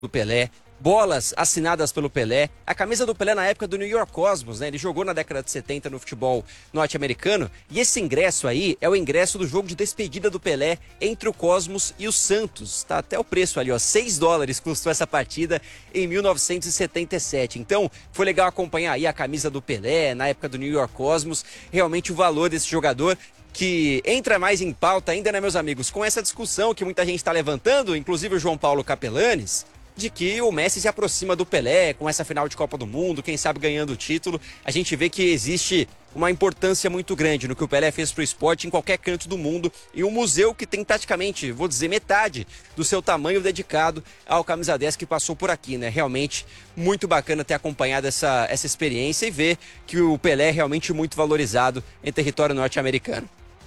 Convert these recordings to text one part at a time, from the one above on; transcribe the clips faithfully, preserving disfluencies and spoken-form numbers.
do Pelé, bolas assinadas pelo Pelé, a camisa do Pelé na época do New York Cosmos, né? Ele jogou na década de setenta no futebol norte-americano, e esse ingresso aí é o ingresso do jogo de despedida do Pelé entre o Cosmos e o Santos. Tá até o preço ali, ó, seis dólares custou essa partida em mil novecentos e setenta e sete. Então, foi legal acompanhar aí a camisa do Pelé na época do New York Cosmos, realmente o valor desse jogador que entra mais em pauta ainda, né, meus amigos, com essa discussão que muita gente está levantando, inclusive o João Paulo Capelanes, de que o Messi se aproxima do Pelé com essa final de Copa do Mundo, quem sabe ganhando o título. A gente vê que existe uma importância muito grande no que o Pelé fez para o esporte em qualquer canto do mundo, e um museu que tem praticamente, vou dizer, metade do seu tamanho dedicado ao camisa dez que passou por aqui, né? Realmente muito bacana ter acompanhado essa, essa experiência e ver que o Pelé é realmente muito valorizado em território norte-americano.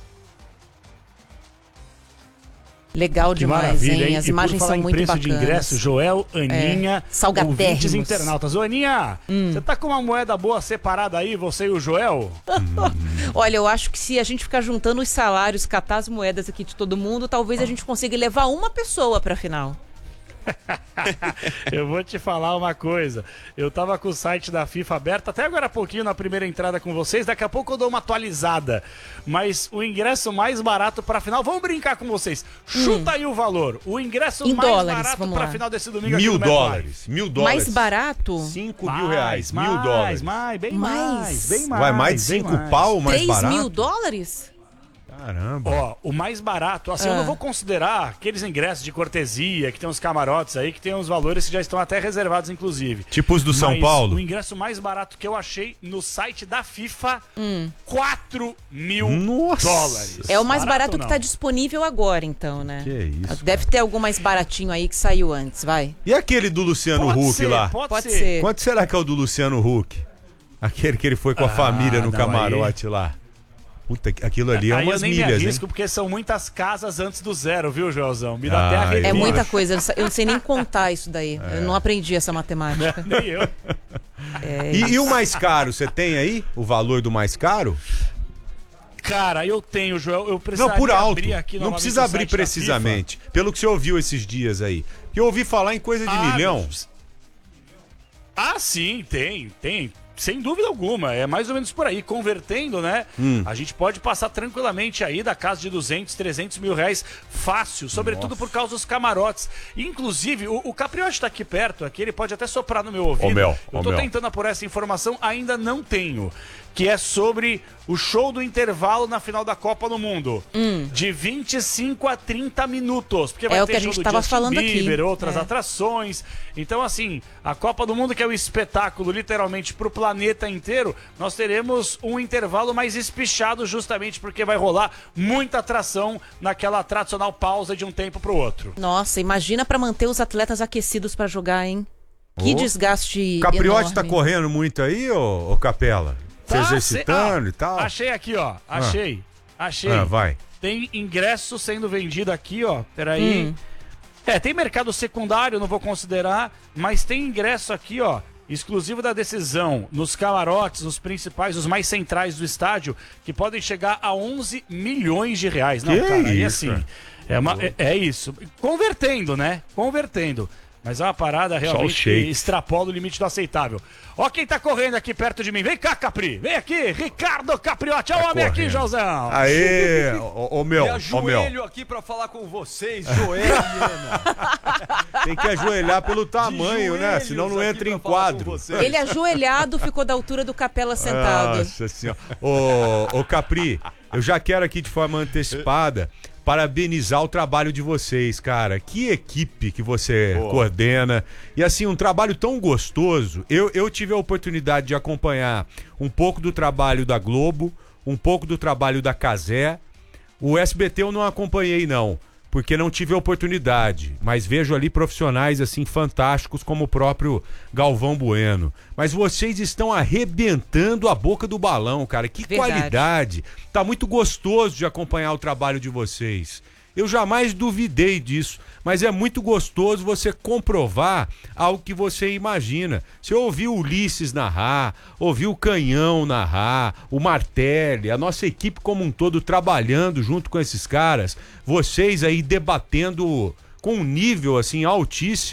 Legal demais, hein? Hein? As e imagens são muito preço bacanas. De ingresso, Joel, Aninha, é. Salgatérrimos. Ouvintes internautas. Ô, Aninha, hum. você tá com uma moeda boa separada aí, você e o Joel? hum. Olha, eu acho que se a gente ficar juntando os salários, catar as moedas aqui de todo mundo, talvez a gente consiga levar uma pessoa pra final. Eu vou te falar uma coisa. Eu tava com o site da FIFA aberto até agora há pouquinho na primeira entrada com vocês. Daqui a pouco eu dou uma atualizada. Mas o ingresso mais barato pra final, vamos brincar com vocês. Chuta hum. aí o valor. O ingresso em mais dólares, barato pra final desse domingo. Mil dólares. Mil dólares. Mais barato? Cinco mil reais. Mais, mil dólares. Mais, bem mais. mais. Bem mais. Vai mais de cinco mais. pau mais Três barato? mil dólares? Caramba. Ó, o mais barato, assim, ah. eu não vou considerar aqueles ingressos de cortesia, que tem uns camarotes aí, que tem uns valores que já estão até reservados, inclusive. Tipo os do São Mas Paulo? O ingresso mais barato que eu achei no site da FIFA, hum. quatro mil Nossa. dólares. É o mais barato, barato que tá disponível agora, então, né? Que isso, Deve cara. ter algum mais baratinho aí que saiu antes, vai. E aquele do Luciano pode Huck ser, lá? Pode, pode ser. ser. Quanto será que é o do Luciano Huck? Aquele que ele foi com a ah, família no não, camarote aí... lá. Puta, aquilo ali é aí umas eu nem milhas, me arrisco, hein? Porque são muitas casas antes do zero, viu, Joelzão? Me dá ah, até arrepio. É muita coisa, eu não sei nem contar isso daí. É. Eu não aprendi essa matemática. Nem eu. É e, e o mais caro, você tem aí? O valor do mais caro? Cara, eu tenho, Joel, eu precisaria Não, por alto. abrir aqui não precisa abrir precisamente. Pelo que você ouviu esses dias aí. Que eu ouvi falar em coisa de ah, milhão. Ah, sim, tem, tem. Sem dúvida alguma, é mais ou menos por aí, convertendo, né? Hum. A gente pode passar tranquilamente aí da casa de duzentos, trezentos mil reais fácil, sobretudo Nossa. Por causa dos camarotes. Inclusive, o, o Capriotti tá aqui perto, aqui ele pode até soprar no meu ouvido. Ô, meu, Eu ô, tô meu. tentando apurar essa informação, ainda não tenho. Que é sobre o show do intervalo na final da Copa do Mundo. Hum. De vinte e cinco a trinta minutos. Porque vai é ter o que a gente estava falando Bieber, aqui. outras é. atrações. Então, assim, a Copa do Mundo, que é o espetáculo, literalmente, pro planeta inteiro, nós teremos um intervalo mais espichado, justamente porque vai rolar muita atração naquela tradicional pausa de um tempo pro outro. Nossa, imagina para manter os atletas aquecidos para jogar, hein? Que oh. desgaste Capriotti enorme. Tá correndo muito aí, ô, ô Capela? Se exercitando ah, e tal? Achei aqui, ó. Achei. Ah. Achei. Ah, vai. Tem ingresso sendo vendido aqui, ó. Peraí. Hum. É, tem mercado secundário, não vou considerar, mas tem ingresso aqui, ó, exclusivo da decisão, nos camarotes, os principais, os mais centrais do estádio, que podem chegar a onze milhões de reais. Não, que cara, isso? E assim, é, uma, é, é isso. Convertendo, né? Convertendo. Mas é uma parada realmente que extrapola o limite do aceitável. Ó quem tá correndo aqui perto de mim. Vem cá, Capri. Vem aqui. Ricardo Capriotti. Olha o homem aqui, Joãozão. Aê, ô, ô meu. Me ajoelho meu. aqui pra falar com vocês, Joel. Tem que ajoelhar pelo tamanho, né? Senão não entra em quadro. Ele ajoelhado ficou da altura do Capela sentado. Nossa senhora. Ô, ô Capri, eu já quero aqui de forma antecipada parabenizar o trabalho de vocês, cara. Que equipe que você Boa. coordena. E assim, um trabalho tão gostoso. Eu, eu tive a oportunidade de acompanhar um pouco do trabalho da Globo, um pouco do trabalho da Cazé. O S B T eu não acompanhei, não, porque não tive a oportunidade. Mas vejo ali profissionais assim fantásticos como o próprio Galvão Bueno. Mas vocês estão arrebentando a boca do balão, cara. Que Verdade. qualidade. Tá muito gostoso de acompanhar o trabalho de vocês. Eu jamais duvidei disso, mas é muito gostoso você comprovar algo que você imagina. Você ouviu o Ulisses narrar, ouviu o Canhão narrar, o Martelli, a nossa equipe como um todo trabalhando junto com esses caras, vocês aí debatendo com um nível assim altíssimo.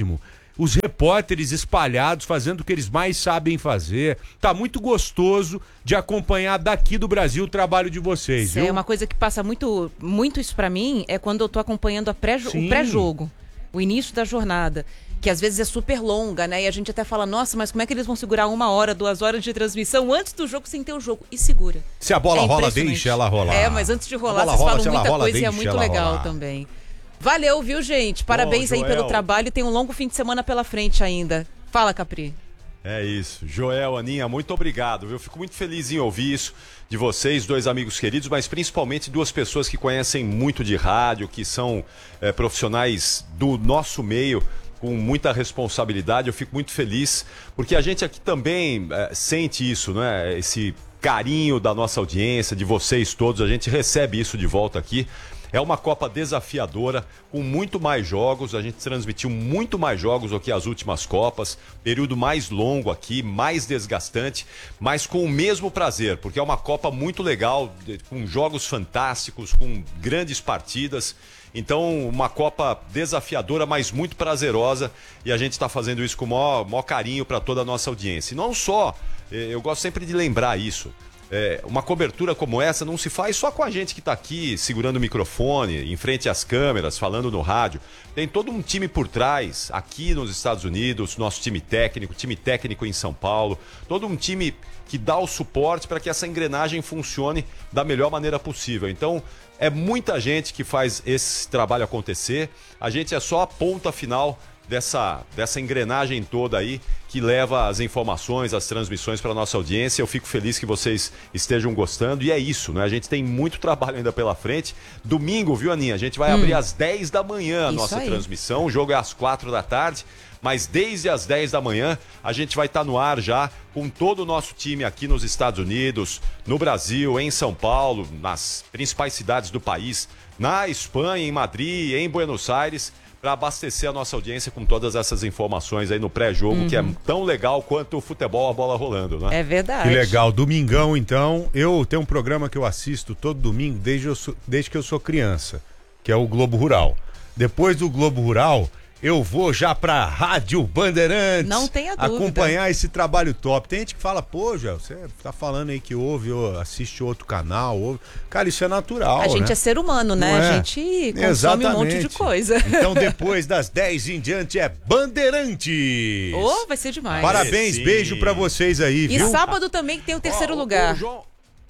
os repórteres espalhados fazendo o que eles mais sabem fazer. Tá muito gostoso de acompanhar daqui do Brasil o trabalho de vocês, viu? É uma coisa que passa muito, muito isso pra mim, é quando eu tô acompanhando a pré, o pré-jogo, o início da jornada, que às vezes é super longa, né? E a gente até fala, nossa, mas como é que eles vão segurar uma hora, duas horas de transmissão antes do jogo sem ter o jogo? E segura. Se a bola é rola, deixa ela rolar. É, mas antes de rolar, vocês rola, falam muita rola, coisa e é muito legal rolar. também. Valeu, viu, gente? Parabéns Bom, aí pelo trabalho. Tem um longo fim de semana pela frente ainda. Fala, Capri. É isso. Joel, Aninha, muito obrigado. Eu fico muito feliz em ouvir isso de vocês, dois amigos queridos, mas principalmente duas pessoas que conhecem muito de rádio, que são é, profissionais do nosso meio, com muita responsabilidade. Eu fico muito feliz, porque a gente aqui também é, sente isso, né? Esse carinho da nossa audiência, de vocês todos, a gente recebe isso de volta aqui. É uma Copa desafiadora, com muito mais jogos, a gente transmitiu muito mais jogos do que as últimas Copas, período mais longo aqui, mais desgastante, mas com o mesmo prazer, porque é uma Copa muito legal, com jogos fantásticos, com grandes partidas. Então, uma Copa desafiadora, mas muito prazerosa, e a gente está fazendo isso com o maior, maior carinho para toda a nossa audiência. E não só, eu gosto sempre de lembrar isso, é, uma cobertura como essa não se faz só com a gente que está aqui segurando o microfone, em frente às câmeras, falando no rádio. Tem todo um time por trás, aqui nos Estados Unidos, nosso time técnico, time técnico em São Paulo, todo um time que dá o suporte para que essa engrenagem funcione da melhor maneira possível. Então, é muita gente que faz esse trabalho acontecer, a gente é só a ponta final dessa, dessa engrenagem toda aí, que leva as informações, as transmissões para a nossa audiência. Eu fico feliz que vocês estejam gostando, e é isso, né? A gente tem muito trabalho ainda pela frente. Domingo, viu, Aninha? A gente vai hum. abrir às dez da manhã a isso nossa aí. transmissão, o jogo é às quatro da tarde, mas desde as dez da manhã a gente vai estar no ar já com todo o nosso time aqui nos Estados Unidos, no Brasil, em São Paulo, nas principais cidades do país, na Espanha, em Madrid, em Buenos Aires, para abastecer a nossa audiência com todas essas informações aí no pré-jogo, uhum. que é tão legal quanto o futebol, a bola rolando, né? É verdade. Que legal. Domingão, então, eu tenho um programa que eu assisto todo domingo desde, eu sou, desde que eu sou criança, que é o Globo Rural. Depois do Globo Rural, eu vou já pra Rádio Bandeirantes. Não tenha dúvida. Acompanhar esse trabalho top. Tem gente que fala, pô, Joel, você tá falando aí que ouve, ou assiste outro canal. Ouve. Cara, isso é natural, A gente né? é ser humano, né? É? A gente consome Exatamente. um monte de coisa. Então, depois das dez em diante, é Bandeirantes. Oh, vai ser demais. Parabéns, Sim. beijo pra vocês aí, E viu? sábado também tem o terceiro Ó, o- lugar. O João,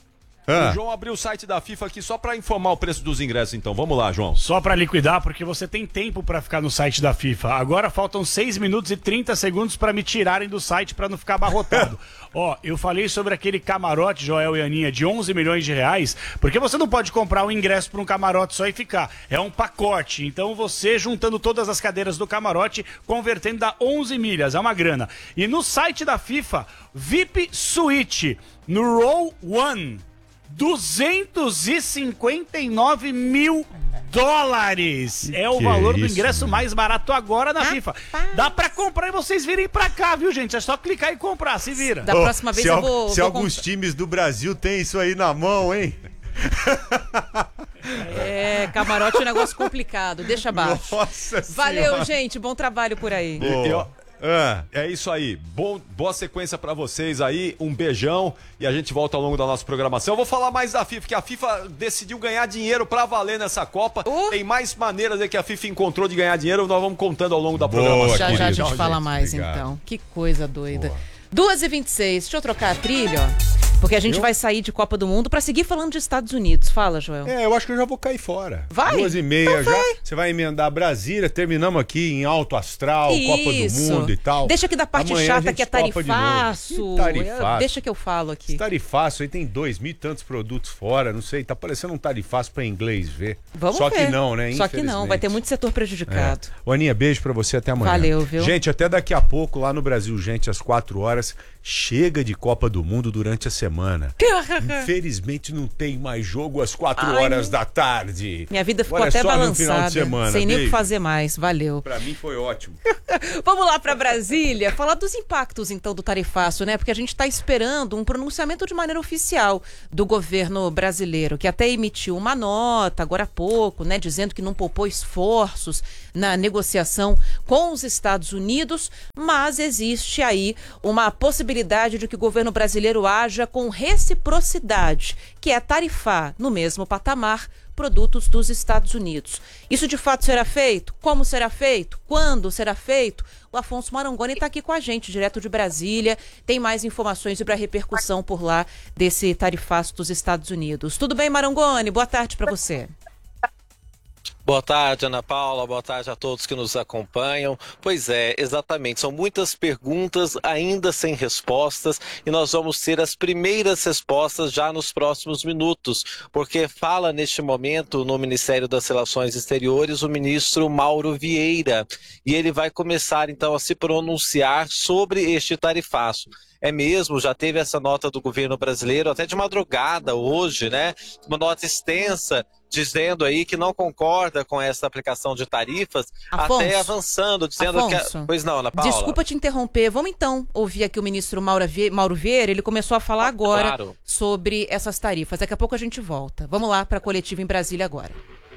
Ah. o João abriu o site da FIFA aqui só para informar o preço dos ingressos, então. Vamos lá, João. Só pra liquidar, porque você tem tempo pra ficar no site da FIFA. Agora faltam seis minutos e trinta segundos pra me tirarem do site pra não ficar abarrotado. Ó, eu falei sobre aquele camarote, Joel e Aninha, de onze milhões de reais, porque você não pode comprar um ingresso pra um camarote só e ficar. É um pacote. Então você, juntando todas as cadeiras do camarote, convertendo, dá onze milhas. É uma grana. E no site da FIFA, V I P Suite, no Row One, duzentos e cinquenta e nove mil dólares. É o Que valor do isso, ingresso mano. mais barato agora na FIFA. Dá pra comprar e vocês virem pra cá, viu, gente? É só clicar e comprar, se vira. Da Ô, próxima vez se eu al- vou... Se vou alguns comprar. times do Brasil têm isso aí na mão, hein? É, camarote é um negócio complicado. Deixa abaixo. Nossa Valeu, Senhora. gente. Bom trabalho por aí. Boa. Eu- Ah. É isso aí. Bom, boa sequência pra vocês aí. Um beijão e a gente volta ao longo da nossa programação. Eu vou falar mais da FIFA, que a FIFA decidiu ganhar dinheiro pra valer nessa Copa. Uh. Tem mais maneiras aí que a FIFA encontrou de ganhar dinheiro. Nós vamos contando ao longo da Boa, programação. Já já a querido. gente Tchau, fala gente. mais, Obrigado. então. Que coisa doida. Boa. duas e vinte e seis. Deixa eu trocar a trilha, ó. Porque a gente vai sair de Copa do Mundo pra seguir falando de Estados Unidos. Fala, Joel. É, eu acho que eu já vou cair fora. Vai? Duas e meia Então já. vai. Você vai emendar Brasília, terminamos aqui em alto astral, Copa do Isso. Mundo e tal. Deixa aqui da parte Amanhã a chata gente que é topa de novo. tarifaço. Que tarifaço? Deixa que eu falo aqui. Tarifaço, aí tem dois mil e tantos produtos fora, não sei, tá parecendo um tarifaço pra inglês ver. Vamos Só ver. que não, né? Só que não, vai ter Infelizmente. muito setor prejudicado. É. Ô, Aninha, beijo pra você, até amanhã. Valeu, viu? Gente, até daqui a pouco lá no Brasil, gente, às quatro horas, chega de Copa do Mundo durante a semana. semana. Infelizmente não tem mais jogo às quatro Ai, horas da tarde. Minha vida ficou Olha, até só no balançada, final de semana, sem nem o que beijo. fazer mais. Valeu. Pra mim foi ótimo. Vamos lá para Brasília, falar dos impactos, então, do tarifaço, né? Porque a gente está esperando um pronunciamento de maneira oficial do governo brasileiro, que até emitiu uma nota agora há pouco, né? Dizendo que não poupou esforços na negociação com os Estados Unidos, mas existe aí uma possibilidade de que o governo brasileiro haja com reciprocidade, que é tarifar no mesmo patamar produtos dos Estados Unidos. Isso de fato será feito? Como será feito? Quando será feito? O Afonso Marangoni está aqui com a gente, direto de Brasília. Tem mais informações sobre a repercussão por lá desse tarifaço dos Estados Unidos. Tudo bem, Marangoni? Boa tarde para você. Boa tarde, Ana Paula. Boa tarde a todos que nos acompanham. Pois é, exatamente. São muitas perguntas ainda sem respostas e nós vamos ter as primeiras respostas já nos próximos minutos, porque fala neste momento no Ministério das Relações Exteriores o ministro Mauro Vieira e ele vai começar então a se pronunciar sobre este tarifaço. É mesmo, já teve essa nota do governo brasileiro até de madrugada hoje, né? Uma nota extensa dizendo aí que não concorda com essa aplicação de tarifas, Afonso, até avançando, dizendo Afonso, que... Pois não, Ana Paula. Desculpa te interromper, vamos então ouvir aqui o ministro Mauro Vieira, ele começou a falar agora Claro. sobre essas tarifas. Daqui a pouco a gente volta. Vamos lá para a coletiva em Brasília agora.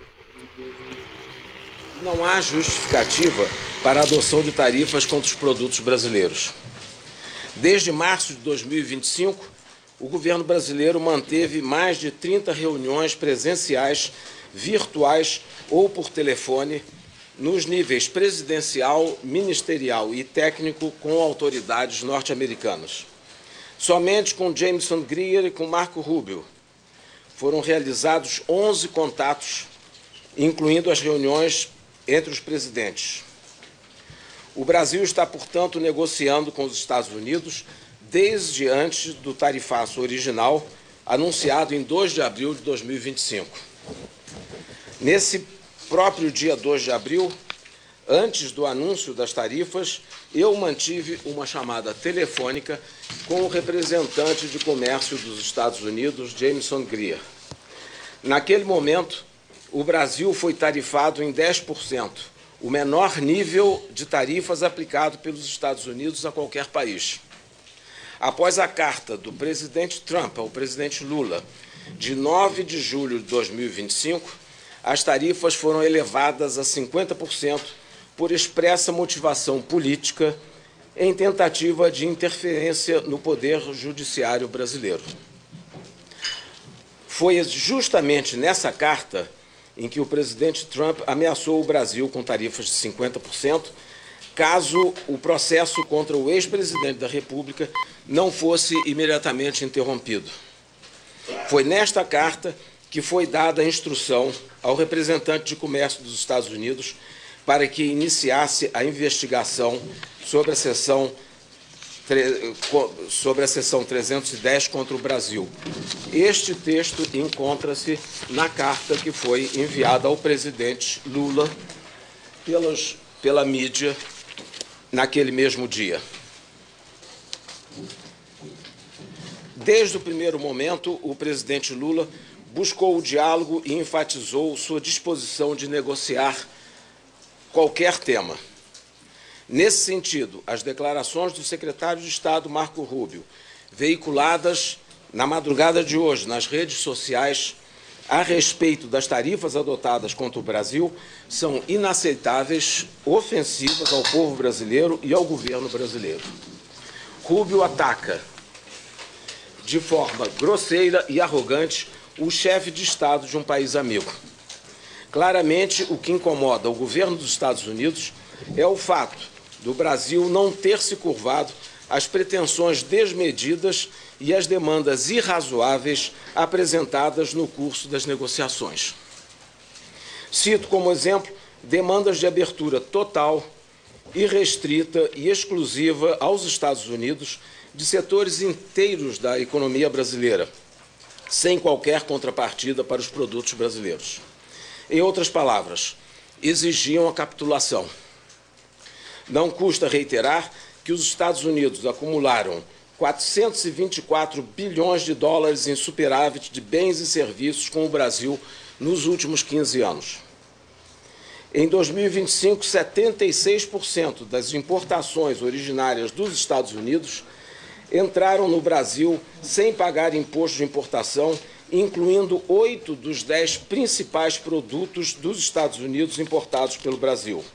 Não há justificativa para a adoção de tarifas contra os produtos brasileiros. Desde março de dois mil e vinte e cinco, o governo brasileiro manteve mais de trinta reuniões presenciais, virtuais ou por telefone, nos níveis presidencial, ministerial e técnico com autoridades norte-americanas. Somente com Jameson Greer e com Marco Rubio foram realizados onze contatos, incluindo as reuniões entre os presidentes. O Brasil está, portanto, negociando com os Estados Unidos desde antes do tarifaço original, anunciado em dois de abril de dois mil e vinte e cinco. Nesse próprio dia dois de abril, antes do anúncio das tarifas, eu mantive uma chamada telefônica com o representante de comércio dos Estados Unidos, Jameson Greer. Naquele momento, o Brasil foi tarifado em dez por cento, o menor nível de tarifas aplicado pelos Estados Unidos a qualquer país. Após a carta do presidente Trump ao presidente Lula, de nove de julho de dois mil e vinte e cinco, as tarifas foram elevadas a cinquenta por cento por expressa motivação política em tentativa de interferência no poder judiciário brasileiro. Foi justamente nessa carta em que o presidente Trump ameaçou o Brasil com tarifas de cinquenta por cento, caso o processo contra o ex-presidente da República não fosse imediatamente interrompido. Foi nesta carta que foi dada a instrução ao representante de comércio dos Estados Unidos para que iniciasse a investigação sobre a seção sobre a seção trezentos e dez contra o Brasil. Este texto encontra-se na carta que foi enviada ao presidente Lula pelas, pela mídia naquele mesmo dia. Desde o primeiro momento, o presidente Lula buscou o diálogo e enfatizou sua disposição de negociar qualquer tema. Nesse sentido, as declarações do secretário de Estado, Marco Rubio, veiculadas na madrugada de hoje nas redes sociais a respeito das tarifas adotadas contra o Brasil, são inaceitáveis, ofensivas ao povo brasileiro e ao governo brasileiro. Rubio ataca de forma grosseira e arrogante o chefe de Estado de um país amigo. Claramente, o que incomoda o governo dos Estados Unidos é o fato do Brasil não ter se curvado às pretensões desmedidas e às demandas irrazoáveis apresentadas no curso das negociações. Cito como exemplo demandas de abertura total, irrestrita e exclusiva aos Estados Unidos de setores inteiros da economia brasileira, sem qualquer contrapartida para os produtos brasileiros. Em outras palavras, exigiam a capitulação. Não custa reiterar que os Estados Unidos acumularam quatrocentos e vinte e quatro bilhões de dólares em superávit de bens e serviços com o Brasil nos últimos quinze anos. Em dois mil e vinte e cinco, setenta e seis por cento das importações originárias dos Estados Unidos entraram no Brasil sem pagar imposto de importação, incluindo oito dos dez principais produtos dos Estados Unidos importados pelo Brasil.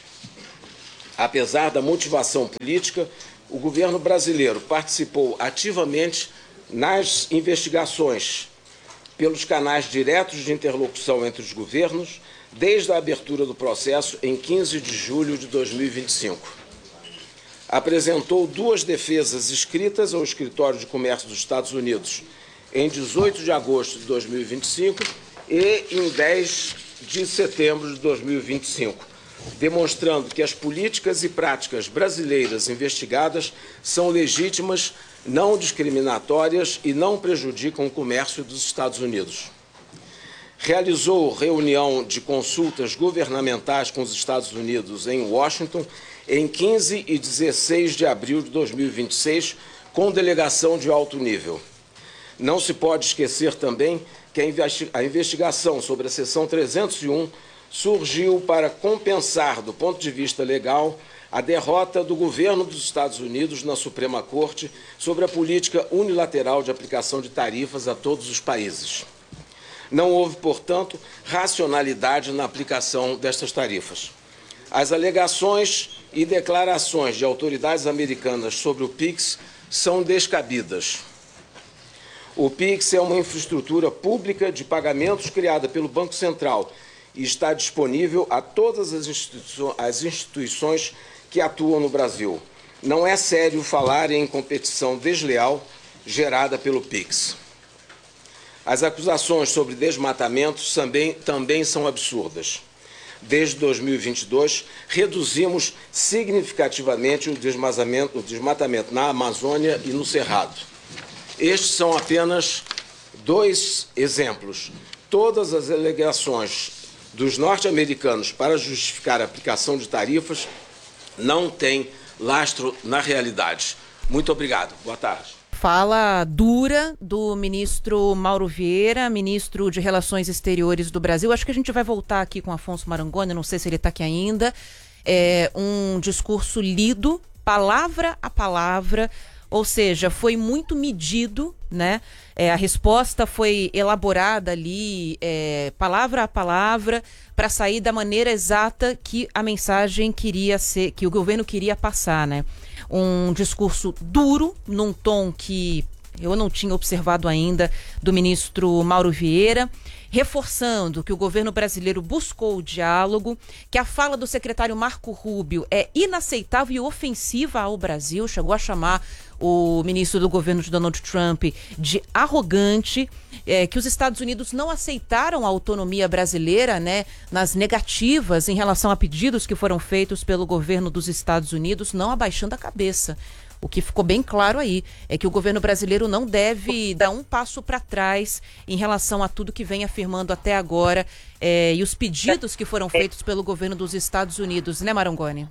Apesar da motivação política, o governo brasileiro participou ativamente nas investigações pelos canais diretos de interlocução entre os governos, desde a abertura do processo em quinze de julho de dois mil e vinte e cinco. Apresentou duas defesas escritas ao Escritório de Comércio dos Estados Unidos em dezoito de agosto de dois mil e vinte e cinco e em dez de setembro de dois mil e vinte e cinco, demonstrando que as políticas e práticas brasileiras investigadas são legítimas, não discriminatórias e não prejudicam o comércio dos Estados Unidos. Realizou reunião de consultas governamentais com os Estados Unidos em Washington em quinze e dezesseis de abril de dois mil e vinte e seis, com delegação de alto nível. Não se pode esquecer também que a investigação sobre a seção trezentos e um surgiu para compensar, do ponto de vista legal, a derrota do governo dos Estados Unidos na Suprema Corte sobre a política unilateral de aplicação de tarifas a todos os países. Não houve, portanto, racionalidade na aplicação destas tarifas. As alegações e declarações de autoridades americanas sobre o PIX são descabidas. O PIX é uma infraestrutura pública de pagamentos criada pelo Banco Central e está disponível a todas as instituições, as instituições que atuam no Brasil. Não é sério falar em competição desleal gerada pelo PIX. As acusações sobre desmatamentos também, também são absurdas. Desde dois mil e vinte e dois, reduzimos significativamente o desmatamento, o desmatamento na Amazônia e no Cerrado. Estes são apenas dois exemplos. Todas as alegações dos norte-americanos para justificar a aplicação de tarifas não têm lastro na realidade. Muito obrigado. Boa tarde. Fala dura do ministro Mauro Vieira, ministro de Relações Exteriores do Brasil. Acho que a gente vai voltar aqui com Afonso Marangoni, não sei se ele está aqui ainda. É um discurso lido, palavra a palavra, ou seja, foi muito medido, né? É, a resposta foi elaborada ali, é, palavra a palavra, para sair da maneira exata que a mensagem queria ser, que o governo queria passar, né? Um discurso duro, num tom que eu não tinha observado ainda do ministro Mauro Vieira, reforçando que o governo brasileiro buscou o diálogo, que a fala do secretário Marco Rubio é inaceitável e ofensiva ao Brasil, chegou a chamar o ministro do governo de Donald Trump de arrogante, é, que os Estados Unidos não aceitaram a autonomia brasileira, né, nas negativas em relação a pedidos que foram feitos pelo governo dos Estados Unidos, não abaixando a cabeça. O que ficou bem claro aí é que o governo brasileiro não deve dar um passo para trás em relação a tudo que vem afirmando até agora, é, e os pedidos que foram feitos pelo governo dos Estados Unidos, né, Marangoni?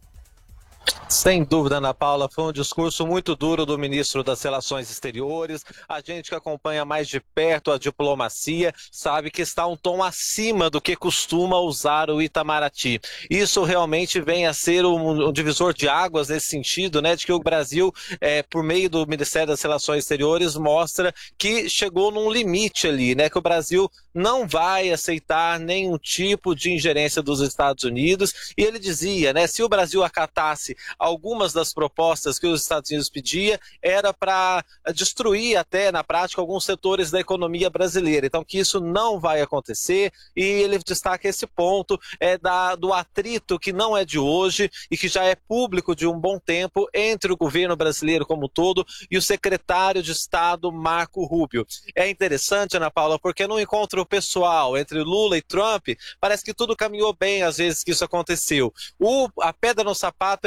Sem dúvida, Ana Paula, foi um discurso muito duro do ministro das Relações Exteriores. A gente que acompanha mais de perto a diplomacia sabe que está um tom acima do que costuma usar o Itamaraty. Isso realmente vem a ser um, um divisor de águas nesse sentido, né, de que o Brasil, é, por meio do Ministério das Relações Exteriores, mostra que chegou num limite ali, né, que o Brasil não vai aceitar nenhum tipo de ingerência dos Estados Unidos. E ele dizia, né, se o Brasil acatasse algumas das propostas que os Estados Unidos pedia, era para destruir até, na prática, alguns setores da economia brasileira. Então, que isso não vai acontecer, e ele destaca esse ponto é, da, do atrito que não é de hoje e que já é público de um bom tempo entre o governo brasileiro como um todo e o secretário de Estado, Marco Rubio. É interessante, Ana Paula, porque no encontro pessoal entre Lula e Trump, parece que tudo caminhou bem às vezes que isso aconteceu. O, a pedra no sapato é mesmo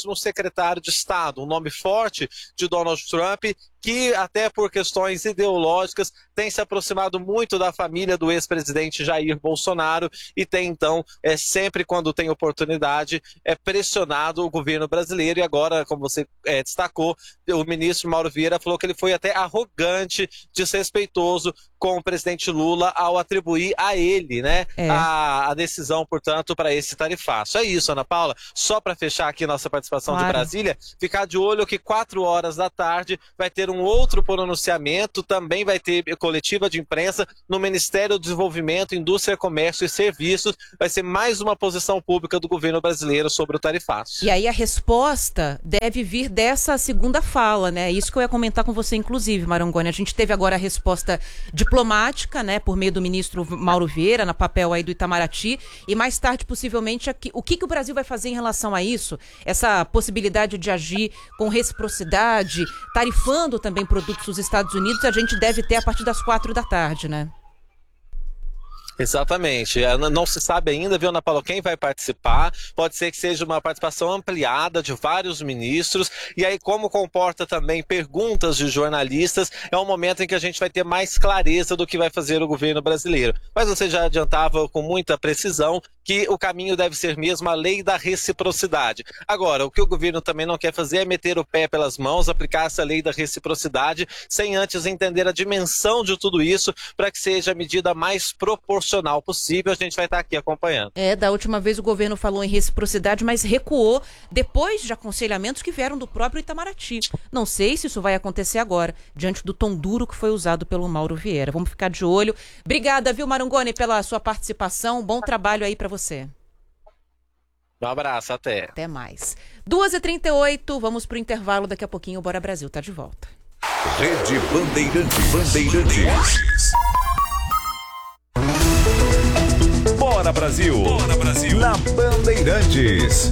mesmo secretário de Estado, um nome forte de Donald Trump, que até por questões ideológicas tem se aproximado muito da família do ex-presidente Jair Bolsonaro e tem então, é, sempre quando tem oportunidade, é pressionado o governo brasileiro. E agora, como você é, destacou, o ministro Mauro Vieira falou que ele foi até arrogante, desrespeitoso com o presidente Lula ao atribuir a ele, né, é. a, a decisão, portanto, para esse tarifaço. É isso, Ana Paula. Só para fechar aqui nossa participação claro. de Brasília, ficar de olho que quatro horas da tarde vai ter um outro pronunciamento, também vai ter coletiva de imprensa no Ministério do Desenvolvimento, Indústria, Comércio e Serviços. Vai ser mais uma posição pública do governo brasileiro sobre o tarifaço. E aí a resposta deve vir dessa segunda fala, né? Isso que eu ia comentar com você, inclusive, Marangoni. A gente teve agora a resposta diplomática, né, por meio do ministro Mauro Vieira, na papel aí do Itamaraty, e mais tarde, possivelmente, aqui, o que, que o Brasil vai fazer em relação a isso? Essa possibilidade de agir com reciprocidade, tarifando também produtos dos Estados Unidos, a gente deve ter a partir das quatro da tarde, né? Exatamente. Não se sabe ainda, viu, Ana Paula, quem vai participar. Pode ser que seja uma participação ampliada de vários ministros. E aí, como comporta também perguntas de jornalistas, é um momento em que a gente vai ter mais clareza do que vai fazer o governo brasileiro. Mas você já adiantava com muita precisão que o caminho deve ser mesmo a lei da reciprocidade. Agora, o que o governo também não quer fazer é meter o pé pelas mãos, aplicar essa lei da reciprocidade, sem antes entender a dimensão de tudo isso, para que seja a medida mais proporcional possível. A gente vai estar aqui acompanhando. É, da última vez o governo falou em reciprocidade, mas recuou depois de aconselhamentos que vieram do próprio Itamaraty. Não sei se isso vai acontecer agora, diante do tom duro que foi usado pelo Mauro Vieira. Vamos ficar de olho. Obrigada, viu, Marangoni, pela sua participação. Bom trabalho aí para você. Um abraço, até. Até mais. duas e trinta e oito, vamos pro intervalo. Daqui a pouquinho o Bora Brasil tá de volta. Rede Bandeirantes. Bandeirantes. Bora Brasil. Bora Brasil. Na Bandeirantes.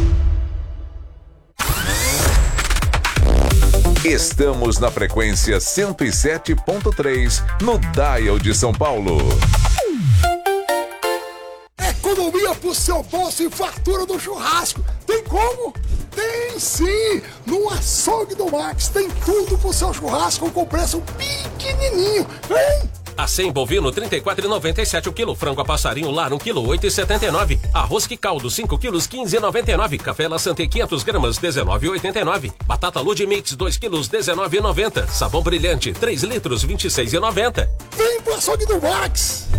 Estamos na frequência cento e sete ponto três no Dial de São Paulo. Economia pro seu bolso e fartura do churrasco. Tem como? Tem sim! No Açougue do Max tem tudo pro seu churrasco com preço pequenininho. Vem! Acém bovino trinta e quatro reais e noventa e sete centavos o quilo, frango a passarinho lar um quilo oito reais e setenta e nove centavos, arroz que caldo cinco quilos quinze reais e noventa e nove centavos, café La Santé quinhentas gramas dezenove reais e oitenta e nove centavos, batata Lud Mix dois quilos dezenove reais e noventa centavos, sabão brilhante três litros vinte e seis reais e noventa centavos. Vem pro Açougue do Max!